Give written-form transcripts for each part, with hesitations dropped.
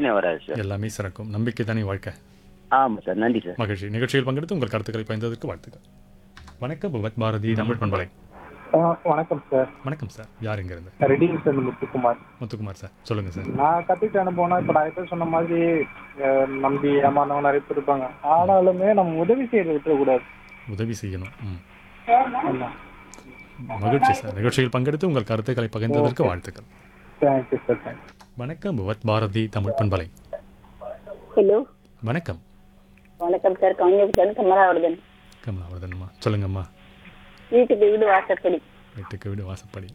பிரச்சனையும் வராது சார். எல்லாமே சிறக்கும். நம்பிக்கை தானே வாழ்க்கை. ஆமா சார். நன்றி சார். மகிழ்ச்சி. நிகழ்ச்சியில் பங்கெடுத்து உங்கள் கருத்துக்களை பயந்ததற்கு வாழ்த்துக்கள். வணக்கம் விவத் பாரதி தமிழ் பண்பலை. வணக்கம் சார். வணக்கம் சார். யார் இங்கிருந்து? ரெடிங் சார், முத்துக்குமார். முத்துக்குமார் சார், சொல்லுங்க சார். நான் கத்துக்கிட்ட அனுபவம்னா, இப்ப நிறைய பேர் சொன்ன மாதிரி நம்பி ஏமாந்தவங்க நிறைய பேர் இருப்பாங்க. ஆனாலுமே நம்ம உதவி செய்யறது விட்டுறக்கூடாது. உதவி செய்யணும். ஆமா. மகிழ்ச்சி சார். நிகழ்ச்சியில் பங்கெடுத்து உங்கள் கருத்துக்களை பகிர்ந்ததற்கு வாழ்த்துக்கள். Thank you sir. தேங்க்யூ. வணக்கம் விவத் பாரதி தமிழ் பண்பலை. ஹலோ, வணக்கம். வணக்கம் சார். கவிஞர் கமலாவர்தன். கமலாவர்தன்மா, சொல்லுங்கம்மா. வீட்டுக்கு வீடு வாசப்படி. வீட்டுக்கு வீடு வாசப்படி.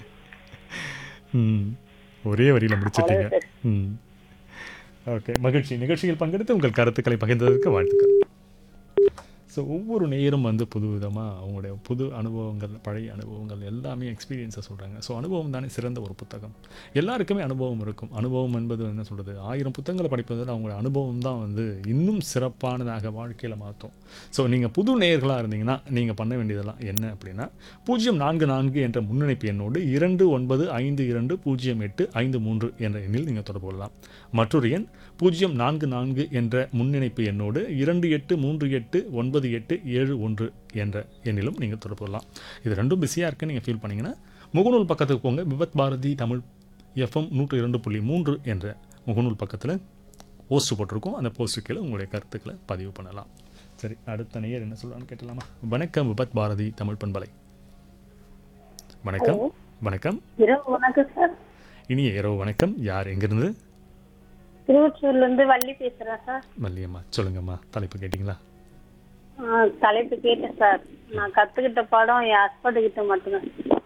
ஒரே வரியில் முடிச்சிட்டீங்க. ஓகே, மகிழ்ச்சி. நிகழ்ச்சியில் பங்கெடுத்து உங்கள் கருத்துக்களை பகிர்ந்ததற்கு வாழ்த்துக்கள். ஸோ ஒவ்வொரு நேரும் புது விதமாக அவங்களுடைய புது அனுபவங்கள், பழைய அனுபவங்கள் எல்லாமே எக்ஸ்பீரியன்ஸை சொல்கிறாங்க. ஸோ அனுபவம் தானே சிறந்த ஒரு புத்தகம். எல்லாருக்குமே அனுபவம் இருக்கும். அனுபவம் என்பது என்ன சொல்கிறது, 1000 புத்தகங்களை படிப்பதில் அவங்களோட அனுபவம் தான் இன்னும் சிறப்பானதாக வாழ்க்கையில் மாற்றும். ஸோ நீங்கள் புது நேயர்களாக இருந்தீங்கன்னா நீங்கள் பண்ண வேண்டியதெல்லாம் என்ன அப்படின்னா, 044 என்ற முன்னணிப்பு எண்ணோடு 29520853 என்ற எண்ணில் நீங்கள் தொடர்பு கொள்ளலாம். மற்றொரு எண் 044 என்ற முன்னிணைப்பு எண்ணோடு 28389871 என்ற எண்ணிலும் நீங்கள் தொடர்பு கொள்ளலாம். இது ரெண்டும் பிஸியாக இருக்குன்னு நீங்கள் ஃபீல் பண்ணிங்கன்னா முகநூல் பக்கத்துக்கு போங்க. விவத் பாரதி தமிழ் FM 102.3 என்ற முகநூல் பக்கத்தில் போஸ்ட் போட்டிருக்கோம். அந்த போஸ்ட்டு கீழே உங்களுடைய கருத்துக்களை பதிவு பண்ணலாம். சரி, அடுத்த நேயர் என்ன சொல்லலாம்னு கேட்டலாமா? வணக்கம் விவத் பாரதி தமிழ் பண்பலை. வணக்கம். வணக்கம். இரவு வணக்கம் சார். இனிய இரவு வணக்கம். யார் எங்கிருந்து? திருவொற்றியூர்ல இருந்து வள்ளி பேசுறேன் சார். வள்ளியம்மா, சொல்லுங்கம்மா. தலைப்பு கேட்டிங்களா? தலைப்பு கேட்டேன் சார். நான் கத்துக்கிட்ட பாடம் என் ஹஸ்பண்ட் கிட்ட மட்டும்தான்.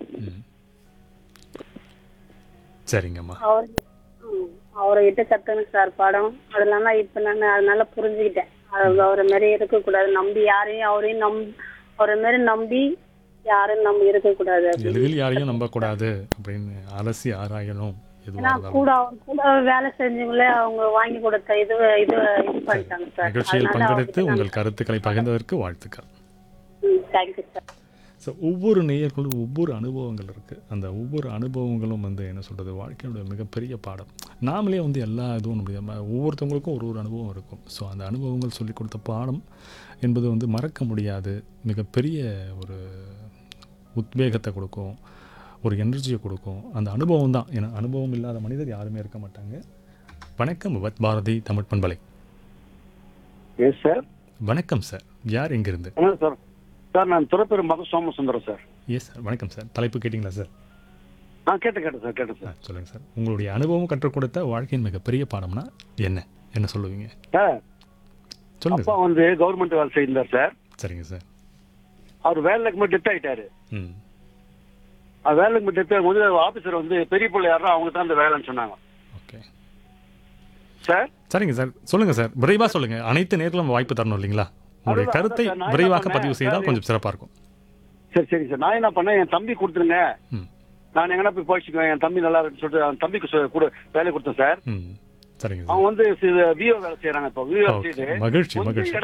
சரிங்கம்மா. அவர்கிட்ட கத்துக்கணும் சார் பாடம். அதெல்லாம் இப்ப நான் அதனால புரிஞ்சுக்கிட்டேன். அவரை மாதிரி இருக்கக்கூடாது. நம்பி யாரையும் அவரை மாதிரி நம்பி யாரும் நம்பி இருக்கக்கூடாது. எளிதில் யாரையும் நம்பக்கூடாது அப்படின்னு அலசி ஆராயணும். கூட வேலை செஞ்சவங்களே அவங்க வாங்கி கொடுத்த இது பண்ணிட்டாங்க சார். நிகழ்ச்சியில் பங்கெடுத்து உங்கள் கருத்துக்களை பகிர்ந்ததற்கு வாழ்த்துக்கள். Thank you sir. ஸோ ஒவ்வொரு நேயர்களும் ஒவ்வொரு அனுபவங்கள் இருக்குது. அந்த ஒவ்வொரு அனுபவங்களும் என்ன சொல்கிறது, வாழ்க்கையோட மிகப்பெரிய பாடம். நாமளே எல்லா இதுவும் முடியாமல் ஒவ்வொருத்தவங்களுக்கும் ஒரு அனுபவம் இருக்கும். ஸோ அந்த அனுபவங்கள் சொல்லிக் கொடுத்த பாடம் என்பது மறக்க முடியாது. மிகப்பெரிய ஒரு உத்வேகத்தை கொடுக்கும், ஒரு எனர்ஜியை கொடுக்கும். அந்த அனுபவம் தான். ஏன்னா அனுபவம் இல்லாத மனிதர் யாருமே இருக்க மாட்டாங்க. வணக்கம் விவத் பாரதி தமிழ் பண்பலை. Yes sir. வணக்கம் சார். யார் எங்கிருந்து? சார் சார் நான் துறைப்பெரும் மகன் சோமசுந்தரம் சார். Yes sir. வணக்கம் சார். தலைப்பு கேட்டிங்களா சார்? கேட்டேன் சார். சொல்லுங்கள் சார். உங்களுடைய அனுபவம் கற்றுக் கொடுத்த வாழ்க்கையின் மிகப்பெரிய பாடம்னா என்ன சொல்லுவீங்க சார்? சொல்லுங்க. அப்பா கவர்மெண்ட் வேலை செய்தார் சார். சரிங்க சார். அவர் வேலைக்கு மட்டும் டெத் ஆயிட்டாரு. வேலைக்கு மட்டும் டெத் ஆகும்போது ஆபீசர் பெரிய பிள்ளை யாரோ அவங்க தான் அந்த வேலைன்னு சொன்னாங்க. Okay sir. சரிங்க சார். சொல்லுங்க சார். விரைவாக சொல்லுங்க. அனைத்து நேர்களும் வாய்ப்பு தரணும் இல்லைங்களா? உங்களுடைய கருத்தை விரைவாக பதிவு செய்தால் கொஞ்சம் சிறப்பாக இருக்கும். சரி சார். நான் என்ன பண்ணேன், என் தம்பி கொடுத்துருங்க, நான் எங்கன்னா போய் போயிச்சுக்குவேன், என் தம்பி நல்லா இருக்குன்னு சொல்லிட்டு அவன் தம்பிக்கு கூட வேலை கொடுத்தேன் சார். சரிங்க. அவன் விஓ வேலை செய்யறாங்க. இப்போ விஓ மகிழ்ச்சி.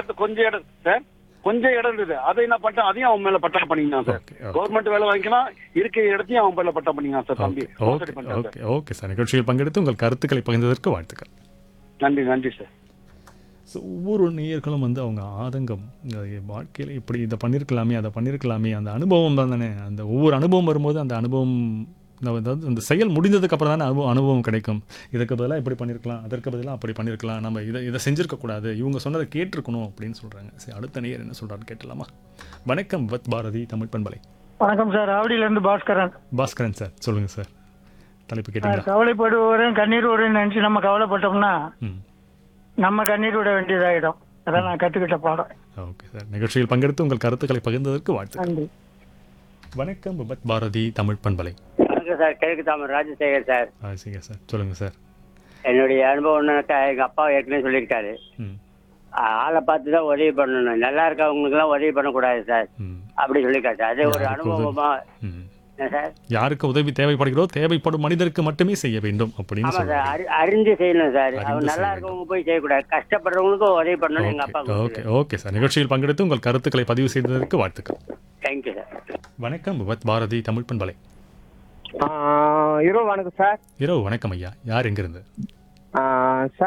கொஞ்சம் இடம் இருந்தது. அதை என்ன பண்ணிட்டேன், அதையும் அவன் மேல பட்டா பண்ணிக்கலாம் சார். கவர்மெண்ட் வேலை வாங்கிக்கலாம், இருக்கிற இடத்தையும் அவன் மேல பட்டா பண்ணிக்கலாம் சார் தம்பி. Okay sir. நிகழ்ச்சியில் பங்கெடுத்து உங்கள் கருத்துக்களை பகிர்ந்ததற்கு வாழ்த்துக்கள். நன்றி சார். ஸோ ஒவ்வொரு நேயர்களும் அவங்க ஆதங்கம், வாழ்க்கையில் இப்படி இதை பண்ணியிருக்கலாமே, அதை பண்ணியிருக்கலாமே, அந்த அனுபவம் தானே. அந்த ஒவ்வொரு அனுபவம் வரும்போது அந்த அனுபவம் அதாவது அந்த செயல் முடிந்ததுக்கு அப்புறம் தானே அனுபவம் கிடைக்கும். இதுக்கு பதிலாக இப்படி பண்ணியிருக்கலாம், அதற்கு பதிலாக அப்படி பண்ணியிருக்கலாம், நம்ம இதை செஞ்சுருக்கக்கூடாது, இவங்க சொன்னதை கேட்டிருக்கணும் அப்படின்னு சொல்கிறாங்க. சரி, அடுத்த நேயர் என்ன சொல்கிறான்னு கேட்டலாமா? வணக்கம் விவத் பாரதி தமிழ் பண்பலை. வணக்கம் சார். ஆவடியிலேருந்து பாஸ்கரன் சார், சொல்லுங்கள் சார். தலைப்பு கேட்டீங்களா? கவலைப்படுவோரும் கண்ணீர் ஒரு நினைச்சு நம்ம கவலைப்பட்டோம்னா நம்ம கண்ணீர் விட வேண்டியதாயிடும். அதான் நான் கற்றுக்கிட்ட பாடம். Okay sir. நிகழ்ச்சியில் பங்கெடுத்து உங்கள் கருத்துக்களை பகிர்ந்ததற்கு வாழ்த்துக்கள். வணக்கம் விபத் பாரதி தமிழ் பண்பலை. வணக்கம் சார். கிழக்கு தாமரை ராஜசேகர் சார். ராஜசேகர் சார், சொல்லுங்க சார். என்னுடைய அனுபவம்னாக்கா எங்க அப்பா ஏற்கனவே சொல்லியிருக்காரு, ஆளை பார்த்து தான் உதவி பண்ணணும், நல்லா இருக்கவங்களுக்குலாம் உதவி பண்ணக்கூடாது சார் அப்படி சொல்லியிருக்காரு சார். அது ஒரு அனுபவமா சார். யாருக்கு உதவி தேவைப்படுகிறோ தேவைப்படும் மனிதருக்கு மட்டுமே செய்ய வேண்டும் அப்படின்னு சொல்லுவாங்க. அறிந்து செய்யணும் சார். அவங்க நல்லா இருக்கவங்க போய் செய்யக்கூடாது, கஷ்டப்படுறவங்களுக்கும் உதவி பண்ணணும் எங்க அப்பா. Okay sir. நிகழ்ச்சியில் பங்கெடுத்து உங்கள் கருத்துக்களை பதிவு செய்ததற்கு வாழ்த்துக்கள். Thank you sir. வணக்கம் விவத் பாரதி தமிழ் பண்பலை. இரவு வணக்கம் சார். இரவு வணக்கம் ஐயா. யார் எங்கிருந்து? சார்